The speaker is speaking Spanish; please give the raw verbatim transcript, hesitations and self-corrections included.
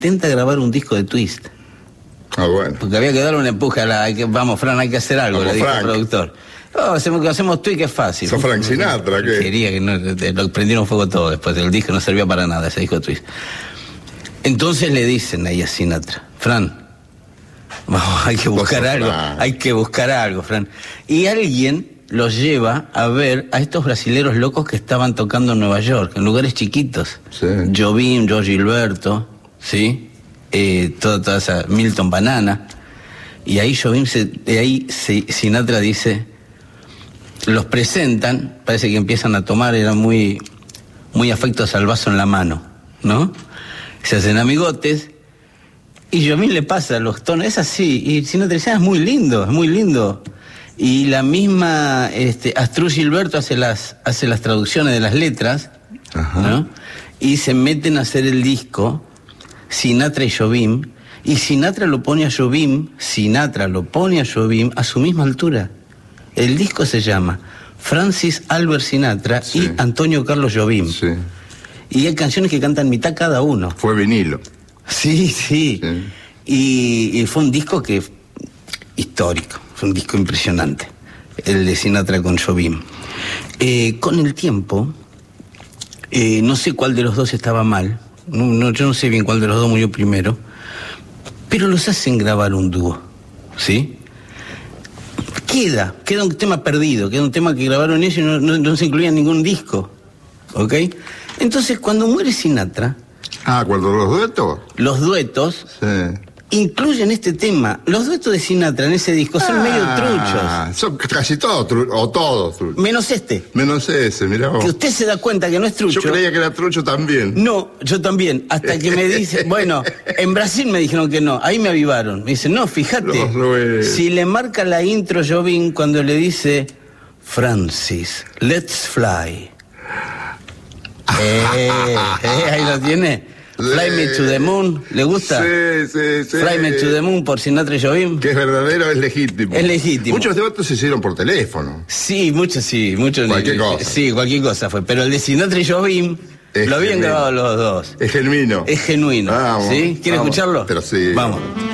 intenta grabar un disco de Twist. Ah, bueno. Porque había que darle una empuja a la... Hay que, vamos, Fran, hay que hacer algo, Vamos, le dijo Frank. el productor. No, hacemos, hacemos Twist, que es fácil. ¿Sos Frank Sinatra, qué? Quería que no... Lo prendieron fuego todo después. El disco no servía para nada, ese disco de Twist. Entonces le dicen ahí a Sinatra, Fran, vamos, hay que buscar algo, Fran. hay que buscar algo, Fran. Y alguien los lleva a ver a estos brasileros locos que estaban tocando en Nueva York, en lugares chiquitos. Sí. Jobim, Jorge Gilberto, ¿sí? Eh, toda, toda esa, Milton Banana. Y ahí Jobim, se, de ahí se, Sinatra dice, los presentan, parece que empiezan a tomar, eran muy, muy afectos al vaso en la mano, ¿no? Se hacen amigotes y Jobim le pasa los tonos, es así, y Sinatra dice, ah, es muy lindo, es muy lindo. Y la misma este, Astrud Gilberto hace las, hace las traducciones de las letras, ¿no? Y se meten a hacer el disco, Sinatra y Jobim, y Sinatra lo pone a Jobim, Sinatra lo pone a Jobim a su misma altura. El disco se llama Francis Albert Sinatra sí. y Antonio Carlos Jobim. Sí. Y hay canciones que cantan mitad cada uno. Fue vinilo. Sí, sí. sí. Y, y fue un disco que histórico, fue un disco impresionante, el de Sinatra con Jobim. Eh, con el tiempo, eh, no sé cuál de los dos estaba mal, no, no, yo no sé bien cuál de los dos murió primero, pero los hacen grabar un dúo, ¿sí? Queda, queda un tema perdido, queda un tema que grabaron ellos y no, no, no se incluía en ningún disco, ¿ok? Entonces, cuando muere Sinatra... Ah, ¿cuando los duetos? Los duetos sí. incluyen este tema. Los duetos de Sinatra en ese disco son ah, medio truchos. Son casi todos truchos, o todos truchos. Menos este. Menos ese, mirá vos. Que usted se da cuenta que no es trucho. Yo creía que era trucho también. No, yo también. Hasta que me dice, bueno, en Brasil me dijeron que no. Ahí me avivaron. Me dicen, no, fíjate. Si le marca la intro Jobim cuando le dice, Francis, let's fly. Eh, eh, ahí lo tiene. Fly Me to the Moon, ¿le gusta? Sí, sí, sí. Fly Me to the Moon por Sinatra y Jobim. Que es verdadero, es legítimo. Es legítimo. Muchos debates se hicieron por teléfono. Sí, muchos sí, muchos. Cualquier cosa. Sí, cualquier cosa fue. Pero el de Sinatra y Jobim es lo habían genuino. grabado los dos. Es genuino. Es genuino. Vamos, ¿sí? ¿Quiere escucharlo? Pero sí. Vamos.